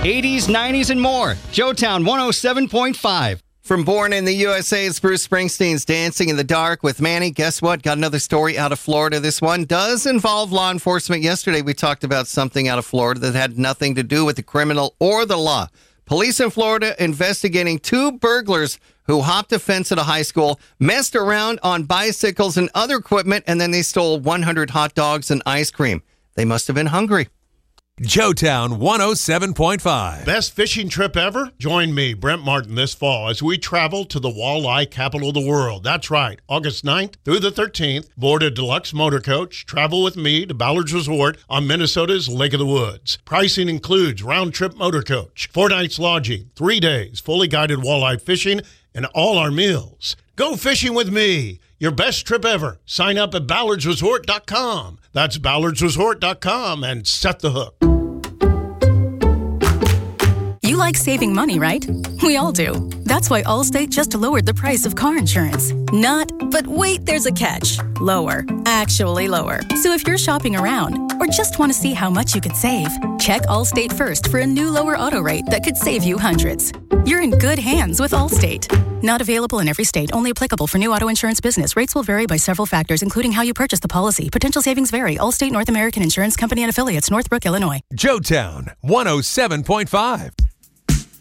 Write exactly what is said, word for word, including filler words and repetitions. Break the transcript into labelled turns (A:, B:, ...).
A: eighties, nineties, and more. Joetown one oh seven point five.
B: From Born in the U S A, it's Bruce Springsteen's Dancing in the Dark with Manny. Guess what? Got another story out of Florida. This one does involve law enforcement. Yesterday, we talked about something out of Florida that had nothing to do with the criminal or the law. Police in Florida investigating two burglars who hopped a fence at a high school, messed around on bicycles and other equipment, and then they stole one hundred hot dogs and ice cream. They must have been hungry.
C: Joetown one oh seven point five.
D: Best fishing trip ever? Join me, Brent Martin, this fall as we travel to the walleye capital of the world. That's right, August ninth through the thirteenth. Board a deluxe motor coach. Travel with me to Ballard's Resort on Minnesota's Lake of the Woods. Pricing includes round-trip motor coach, four nights lodging, three days, fully guided walleye fishing, and all our meals. Go fishing with me. Your best trip ever. Sign up at ballards resort dot com. That's ballards resort dot com and set the hook.
E: You like saving money, right? We all do. That's why Allstate just lowered the price of car insurance. Not, but wait, there's a catch. Lower. Actually lower. So if you're shopping around or just want to see how much you could save, check Allstate first for a new lower auto rate that could save you hundreds. You're in good hands with Allstate. Not available in every state. Only applicable for new auto insurance business. Rates will vary by several factors, including how you purchase the policy. Potential savings vary. Allstate North American Insurance Company and Affiliates, Northbrook, Illinois.
C: Joetown one oh seven point five.